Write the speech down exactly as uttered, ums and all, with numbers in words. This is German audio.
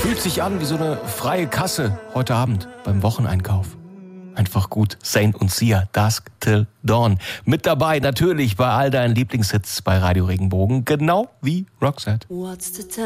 Fühlt sich an wie so eine freie Kasse heute Abend beim Wocheneinkauf. Einfach gut. Zayn und Sia, Dusk Till Dawn. Mit dabei natürlich bei all deinen Lieblingshits bei Radio Regenbogen, genau wie Roxette.